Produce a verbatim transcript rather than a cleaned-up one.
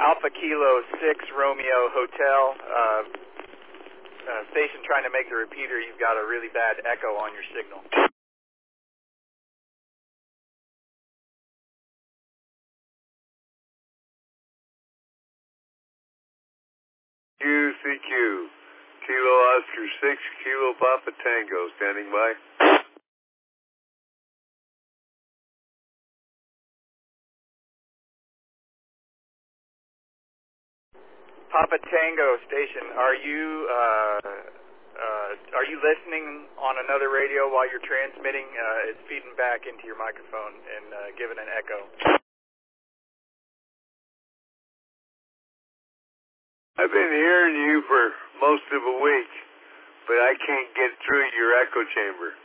Alpha Kilo six Romeo Hotel. Uh, uh, station trying to make the repeater. You've got a really bad echo on your signal. Q C Q. Kilo Oscar six, Kilo Papa Tango, standing by. Papa Tango station, are you uh, uh, are you listening on another radio while you're transmitting? Uh, it's feeding back into your microphone and uh, giving an echo. I've been hearing you for most of a week, but I can't get through your echo chamber.